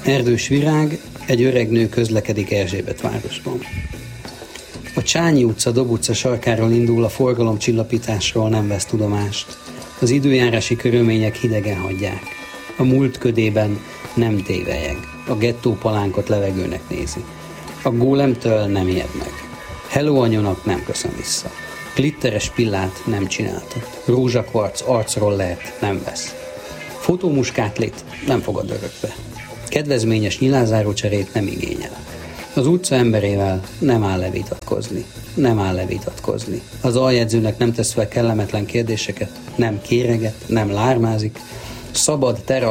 Erdős virág, egy öreg nő közlekedik Erzsébetvárosban. A Csányi utca Dob utca sarkáról indul, a forgalomcsillapításról nem vesz tudomást. Az időjárási körülmények hidegen hagyják. A múlt ködében nem tévelyeg. A gettó palánkot levegőnek nézi. A gólemtől nem ijed meg. Hello anyónak nem köszön vissza. Glitteres pillát nem csináltat. Rózsakvarc arcról lehet, nem vesz. Fotómuskátlit nem fogad örökbe. Kedvezményes nyilázárócserét nem igényel. Az utca emberével nem áll le vitatkozni. Az aljegyzőnek nem tesz fel kellemetlen kérdéseket, nem kéreget, nem lármázik. Szabad tere